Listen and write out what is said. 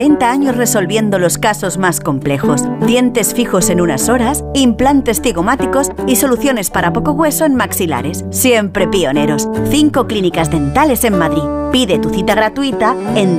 40 años resolviendo los casos más complejos. Dientes fijos en unas horas, implantes cigomáticos y soluciones para poco hueso en maxilares. Siempre pioneros. 5 clínicas dentales en Madrid. Pide tu cita gratuita en